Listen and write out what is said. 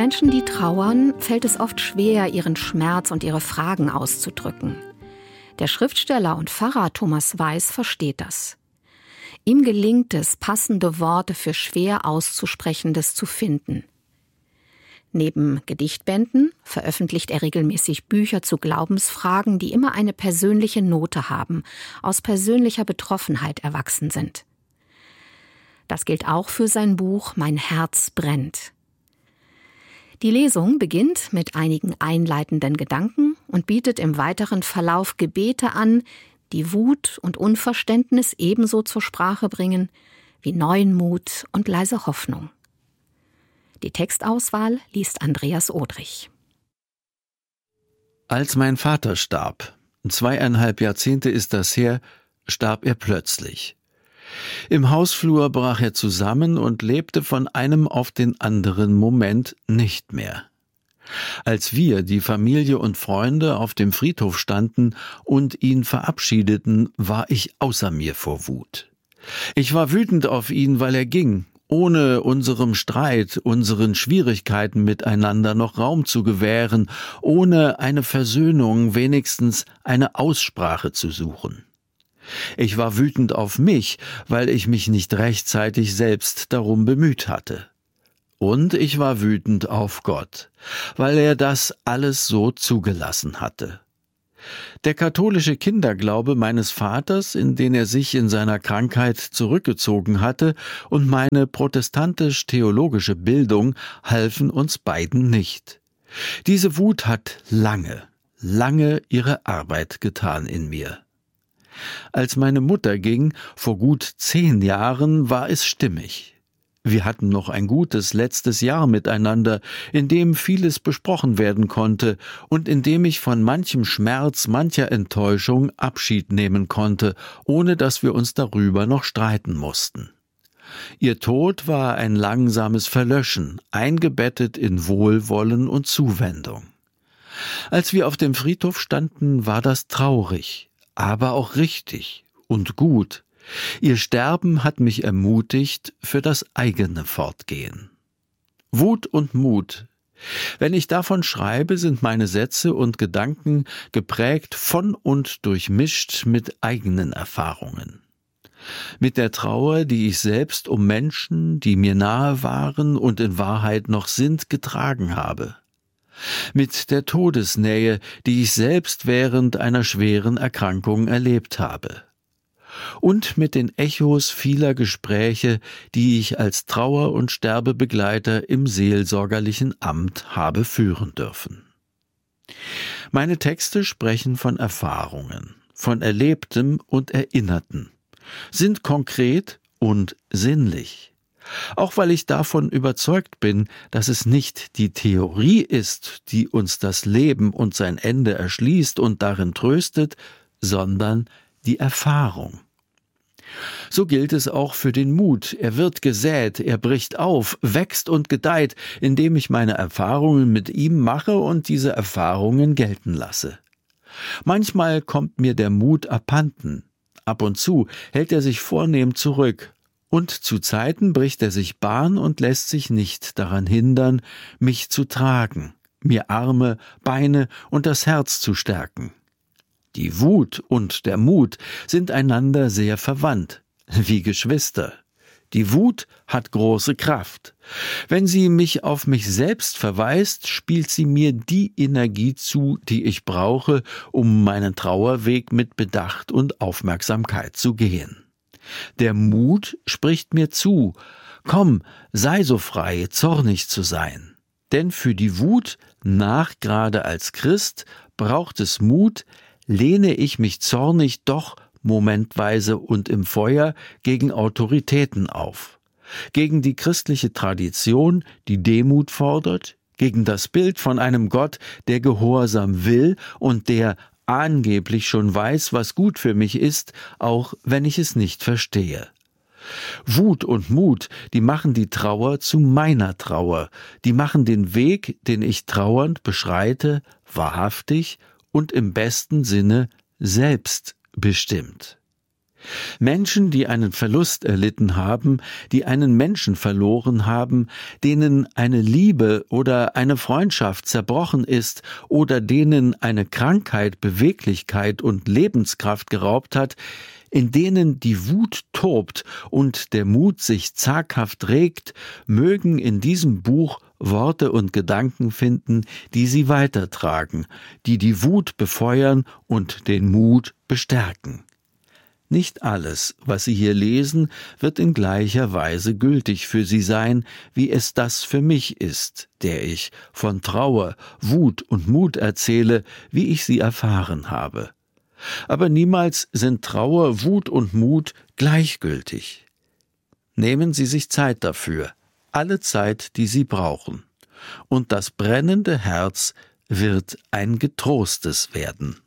Menschen, die trauern, fällt es oft schwer, ihren Schmerz und ihre Fragen auszudrücken. Der Schriftsteller und Pfarrer Thomas Weiß versteht das. Ihm gelingt es, passende Worte für schwer Auszusprechendes zu finden. Neben Gedichtbänden veröffentlicht er regelmäßig Bücher zu Glaubensfragen, die immer eine persönliche Note haben, aus persönlicher Betroffenheit erwachsen sind. Das gilt auch für sein Buch »Mein Herz brennt«. Die Lesung beginnt mit einigen einleitenden Gedanken und bietet im weiteren Verlauf Gebete an, die Wut und Unverständnis ebenso zur Sprache bringen wie neuen Mut und leise Hoffnung. Die Textauswahl liest Andreas Odrich. Als mein Vater starb, 2,5 Jahrzehnte ist das her, starb er plötzlich. Im Hausflur brach er zusammen und lebte von einem auf den anderen Moment nicht mehr. Als wir, die Familie und Freunde, auf dem Friedhof standen und ihn verabschiedeten, war ich außer mir vor Wut. Ich war wütend auf ihn, weil er ging, ohne unserem Streit, unseren Schwierigkeiten miteinander noch Raum zu gewähren, ohne eine Versöhnung, wenigstens eine Aussprache zu suchen. Ich war wütend auf mich, weil ich mich nicht rechtzeitig selbst darum bemüht hatte. Und ich war wütend auf Gott, weil er das alles so zugelassen hatte. Der katholische Kinderglaube meines Vaters, in den er sich in seiner Krankheit zurückgezogen hatte, und meine protestantisch-theologische Bildung halfen uns beiden nicht. Diese Wut hat lange ihre Arbeit getan in mir. Als meine Mutter ging, vor gut 10 Jahren, war es stimmig. Wir hatten noch ein gutes letztes Jahr miteinander, in dem vieles besprochen werden konnte und in dem ich von manchem Schmerz, mancher Enttäuschung Abschied nehmen konnte, ohne dass wir uns darüber noch streiten mussten. Ihr Tod war ein langsames Verlöschen, eingebettet in Wohlwollen und Zuwendung. Als wir auf dem Friedhof standen, war das traurig, aber auch richtig und gut. Ihr Sterben hat mich ermutigt für das eigene Fortgehen. Wut und Mut. Wenn ich davon schreibe, sind meine Sätze und Gedanken geprägt von und durchmischt mit eigenen Erfahrungen. Mit der Trauer, die ich selbst um Menschen, die mir nahe waren und in Wahrheit noch sind, getragen habe. Mit der Todesnähe, die ich selbst während einer schweren Erkrankung erlebt habe. Und mit den Echos vieler Gespräche, die ich als Trauer- und Sterbebegleiter im seelsorgerlichen Amt habe führen dürfen. Meine Texte sprechen von Erfahrungen, von Erlebtem und Erinnerten, sind konkret und sinnlich. Auch weil ich davon überzeugt bin, dass es nicht die Theorie ist, die uns das Leben und sein Ende erschließt und darin tröstet, sondern die Erfahrung. So gilt es auch für den Mut. Er wird gesät, er bricht auf, wächst und gedeiht, indem ich meine Erfahrungen mit ihm mache und diese Erfahrungen gelten lasse. Manchmal kommt mir der Mut abhanden. Ab und zu hält er sich vornehm zurück. Und zu Zeiten bricht er sich Bahn und lässt sich nicht daran hindern, mich zu tragen, mir Arme, Beine und das Herz zu stärken. Die Wut und der Mut sind einander sehr verwandt, wie Geschwister. Die Wut hat große Kraft. Wenn sie mich auf mich selbst verweist, spielt sie mir die Energie zu, die ich brauche, um meinen Trauerweg mit Bedacht und Aufmerksamkeit zu gehen. Der Mut spricht mir zu, komm, sei so frei, zornig zu sein. Denn für die Wut, nachgerade als Christ, braucht es Mut, lehne ich mich zornig doch momentweise und im Feuer gegen Autoritäten auf, gegen die christliche Tradition, die Demut fordert, gegen das Bild von einem Gott, der Gehorsam will und der angeblich schon weiß, was gut für mich ist, auch wenn ich es nicht verstehe. Wut und Mut, die machen die Trauer zu meiner Trauer, die machen den Weg, den ich trauernd beschreite, wahrhaftig und im besten Sinne selbstbestimmt. Menschen, die einen Verlust erlitten haben, die einen Menschen verloren haben, denen eine Liebe oder eine Freundschaft zerbrochen ist oder denen eine Krankheit Beweglichkeit und Lebenskraft geraubt hat, in denen die Wut tobt und der Mut sich zaghaft regt, mögen in diesem Buch Worte und Gedanken finden, die sie weitertragen, die die Wut befeuern und den Mut bestärken. Nicht alles, was Sie hier lesen, wird in gleicher Weise gültig für Sie sein, wie es das für mich ist, der ich von Trauer, Wut und Mut erzähle, wie ich sie erfahren habe. Aber niemals sind Trauer, Wut und Mut gleichgültig. Nehmen Sie sich Zeit dafür, alle Zeit, die Sie brauchen. Und das brennende Herz wird ein getrostes werden.